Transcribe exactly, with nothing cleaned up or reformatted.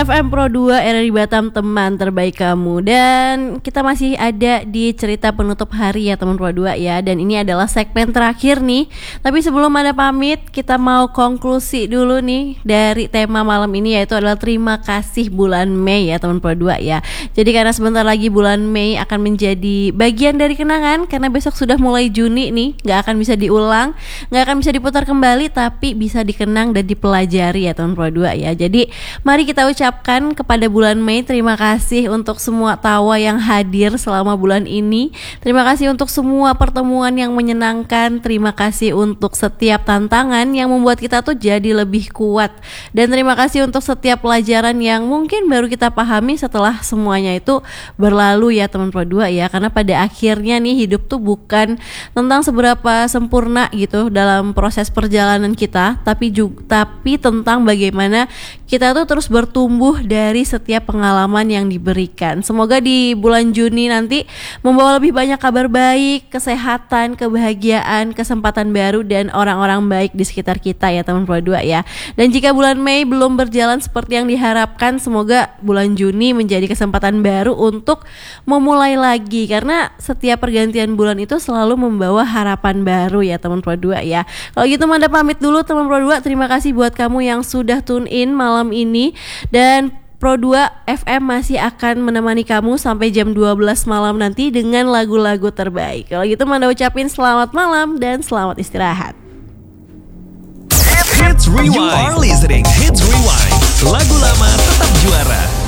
F M Pro dua R R I Batam, teman terbaik kamu. Dan kita masih ada di cerita penutup hari ya teman Pro dua ya. Dan ini adalah segmen terakhir nih. Tapi sebelum ada pamit, kita mau konklusi dulu nih dari tema malam ini, yaitu adalah terima kasih bulan Mei ya teman Pro dua ya. Jadi karena sebentar lagi bulan Mei akan menjadi bagian dari kenangan, karena besok sudah mulai Juni nih, gak akan bisa diulang, gak akan bisa diputar kembali, tapi bisa dikenang dan dipelajari ya teman Pro dua ya. Jadi mari kita ucap kepada bulan Mei, terima kasih untuk semua tawa yang hadir selama bulan ini. Terima kasih untuk semua pertemuan yang menyenangkan. Terima kasih untuk setiap tantangan yang membuat kita tuh jadi lebih kuat. Dan terima kasih untuk setiap pelajaran yang mungkin baru kita pahami setelah semuanya itu berlalu ya teman Pro dua ya. Karena pada akhirnya nih hidup tuh bukan tentang seberapa sempurna gitu dalam proses perjalanan kita, tapi juga tapi tentang bagaimana kita tuh terus bertumbuh dari setiap pengalaman yang diberikan. Semoga di bulan Juni nanti membawa lebih banyak kabar baik, kesehatan, kebahagiaan, kesempatan baru, dan orang-orang baik di sekitar kita ya teman Pro dua ya. Dan jika bulan Mei belum berjalan seperti yang diharapkan, semoga bulan Juni menjadi kesempatan baru untuk memulai lagi, karena setiap pergantian bulan itu selalu membawa harapan baru ya teman Pro dua ya. Kalau gitu Manda pamit dulu teman Pro dua. Terima kasih buat kamu yang sudah tune in malam ini. Dan Pro dua F M masih akan menemani kamu sampai jam dua belas malam nanti dengan lagu-lagu terbaik. Kalau gitu Manda ucapin selamat malam dan selamat istirahat. Hits Rewind. You are listening Hits Rewind. Lagu lama tetap juara.